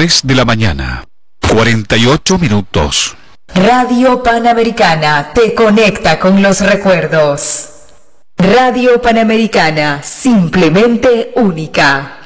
3 de la mañana, 48 minutos. Radio Panamericana te conecta con los recuerdos. Radio Panamericana, simplemente única.